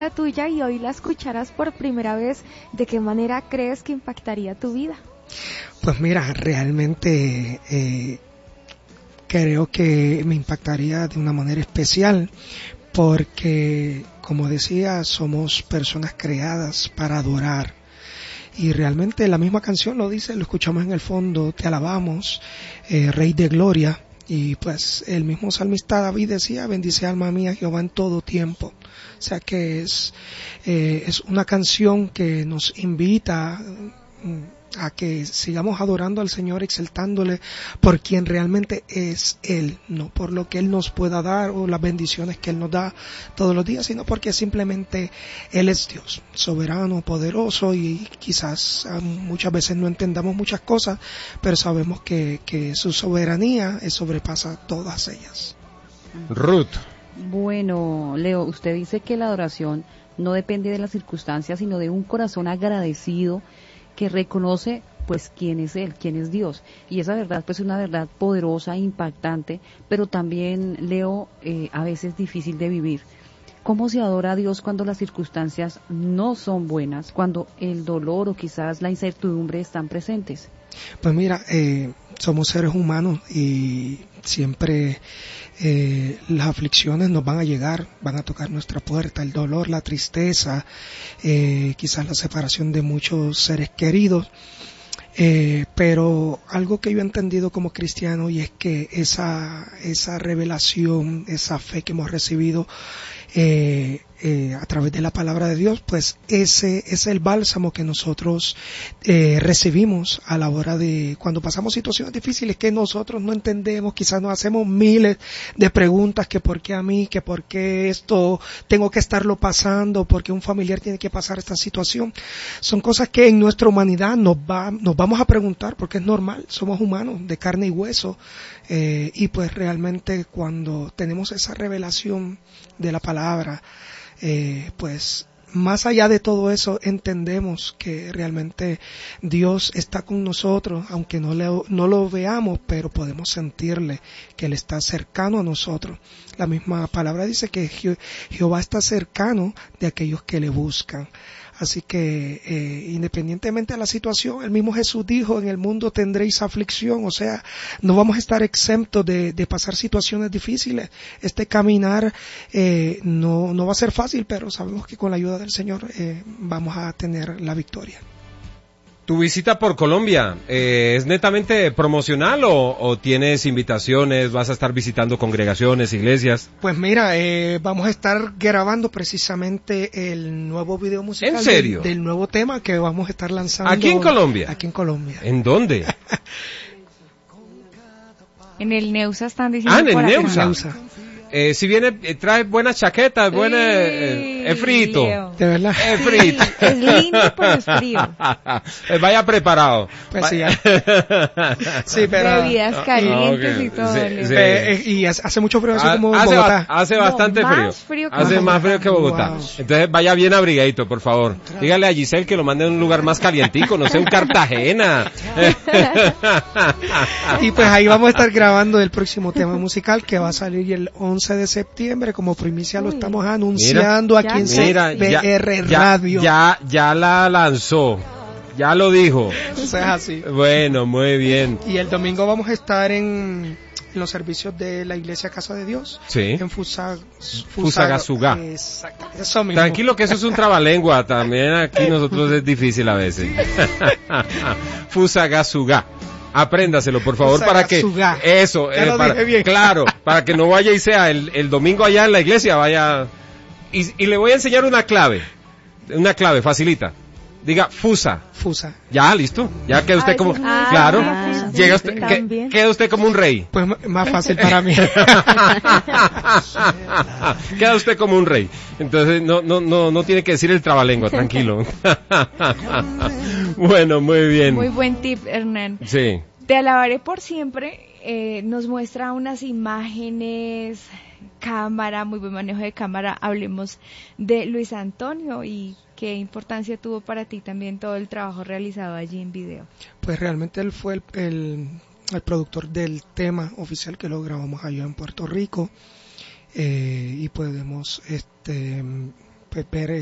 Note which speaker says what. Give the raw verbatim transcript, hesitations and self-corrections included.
Speaker 1: tuya y hoy la escucharas por primera vez, ¿de qué manera crees que impactaría tu vida?
Speaker 2: Pues mira, realmente eh, creo que me impactaría de una manera especial porque, como decía, somos personas creadas para adorar. Y realmente la misma canción lo dice, lo escuchamos en el fondo, te alabamos, eh, Rey de Gloria. Y pues el mismo salmista David decía, bendice alma mía Jehová en todo tiempo. O sea que es, eh, es una canción que nos invita a que sigamos adorando al Señor, exaltándole por quien realmente es Él, no por lo que Él nos pueda dar o las bendiciones que Él nos da todos los días, sino porque simplemente Él es Dios, soberano, poderoso, y quizás muchas veces no entendamos muchas cosas, pero sabemos que, que su soberanía sobrepasa todas ellas.
Speaker 3: Ruth.
Speaker 4: Bueno, Leo, usted dice que la adoración no depende de las circunstancias, sino de un corazón agradecido que reconoce pues quién es Él, quién es Dios, y esa verdad pues es una verdad poderosa, impactante, pero también, Leo, eh, a veces difícil de vivir. ¿Cómo se adora a Dios cuando las circunstancias no son buenas, cuando el dolor o quizás la incertidumbre están presentes?
Speaker 2: Pues mira, eh, somos seres humanos y siempre eh, las aflicciones nos van a llegar, van a tocar nuestra puerta, el dolor, la tristeza, eh, quizás la separación de muchos seres queridos. Eh, pero algo que yo he entendido como cristiano, y es que esa, esa revelación, esa fe que hemos recibido eh, eh, a través de la palabra de Dios, pues ese es el bálsamo que nosotros eh, recibimos a la hora de cuando pasamos situaciones difíciles que nosotros no entendemos. Quizás nos hacemos miles de preguntas, que por qué a mí, que por qué esto tengo que estarlo pasando, por qué un familiar tiene que pasar esta situación. Son cosas que en nuestra humanidad nos va, nos vamos a preguntar, porque es normal, somos humanos de carne y hueso, eh, y pues realmente cuando tenemos esa revelación de la palabra, eh, pues más allá de todo eso entendemos que realmente Dios está con nosotros, aunque no, le, no lo veamos, pero podemos sentirle que Él está cercano a nosotros. La misma palabra dice que Je- Jehová está cercano de aquellos que le buscan. Así que eh, independientemente de la situación, el mismo Jesús dijo, en el mundo tendréis aflicción, o sea, no vamos a estar exentos de, de pasar situaciones difíciles. Este caminar eh, no, no va a ser fácil, pero sabemos que con la ayuda del Señor eh, vamos a tener la victoria.
Speaker 3: ¿Tu visita por Colombia eh, es netamente promocional o, o tienes invitaciones, vas a estar visitando congregaciones, iglesias?
Speaker 2: Pues mira, eh, vamos a estar grabando precisamente el nuevo video musical.
Speaker 3: ¿En serio?
Speaker 2: Del, del nuevo tema que vamos a estar lanzando.
Speaker 3: ¿Aquí en Colombia?
Speaker 2: Aquí en Colombia.
Speaker 3: ¿En dónde?
Speaker 1: En el Neusa están diciendo.
Speaker 3: Ah, en el
Speaker 1: por acá.
Speaker 3: Neusa.
Speaker 2: Neusa.
Speaker 3: Eh, si viene, eh, trae buenas chaquetas, buena, eh, es frito.
Speaker 1: Leo.
Speaker 2: De verdad.
Speaker 3: Es
Speaker 1: Sí,
Speaker 3: frito.
Speaker 1: es lindo, pero es frío.
Speaker 3: Eh, Vaya preparado.
Speaker 2: Pues sí, sí, pero
Speaker 1: Bebidas calientes
Speaker 3: ok.
Speaker 1: y todo,
Speaker 3: Sí,
Speaker 1: Leo.
Speaker 3: sí.
Speaker 2: eh, y hace hace mucho frío, así
Speaker 3: Ha-
Speaker 2: como en
Speaker 3: hace,
Speaker 2: Bogotá.
Speaker 3: ba- hace
Speaker 1: No,
Speaker 3: bastante
Speaker 1: más
Speaker 3: frío.
Speaker 1: frío que
Speaker 3: Hace
Speaker 1: Bogotá.
Speaker 3: más frío que Bogotá.
Speaker 2: Wow.
Speaker 3: Entonces vaya bien abrigadito, por favor. Dígale a Giselle que lo mande a un lugar más calientico, no sé, un Cartagena.
Speaker 2: Y pues ahí vamos a estar grabando el próximo tema musical que va a salir el once de septiembre. Como primicia lo
Speaker 1: Uy.
Speaker 2: estamos anunciando
Speaker 1: Mira,
Speaker 2: aquí en
Speaker 1: ya,
Speaker 3: Mira,
Speaker 2: C B R
Speaker 3: ya, ya,
Speaker 2: Radio.
Speaker 3: ya, ya la lanzó. Ya lo dijo.
Speaker 2: Eso es así.
Speaker 3: Bueno, muy bien.
Speaker 2: Y el domingo vamos a estar en, en los servicios de la Iglesia Casa de Dios.
Speaker 3: Sí.
Speaker 2: En Fusa,
Speaker 3: Fusagasugá.
Speaker 2: Exacto. Eso mismo.
Speaker 3: Tranquilo que eso es un trabalengua, también aquí nosotros es difícil a veces. Fusagasugá. Apréndaselo, por favor, para que
Speaker 2: Fusagasugá.
Speaker 3: eso,
Speaker 2: Ya
Speaker 3: eh,
Speaker 2: lo
Speaker 3: para-
Speaker 2: dije bien.
Speaker 3: claro, para que no vaya y sea el, el domingo allá en la iglesia, vaya y, y le voy a enseñar una clave, una clave facilita. Diga fusa.
Speaker 2: Fusa.
Speaker 3: Ya, listo. Ya queda usted
Speaker 1: Ay,
Speaker 3: como,
Speaker 1: sí.
Speaker 3: claro,
Speaker 1: Ah,
Speaker 3: llega
Speaker 1: sí,
Speaker 3: usted,
Speaker 1: también.
Speaker 3: que- queda usted como un rey.
Speaker 2: Pues m- más fácil para mí.
Speaker 3: Queda usted como un rey. Entonces no no no no tiene que decir el trabalengua, tranquilo. Bueno, muy bien.
Speaker 1: Muy buen tip, Hernán.
Speaker 3: Sí.
Speaker 1: Te alabaré por siempre. Eh, nos muestra unas imágenes, cámara, muy buen manejo de cámara. Hablemos de Luis Antonio y qué importancia tuvo para ti también todo el trabajo realizado allí en video.
Speaker 2: Pues realmente él fue el, el, el productor del tema oficial que lo grabamos allá en Puerto Rico. Eh, y podemos este pues ver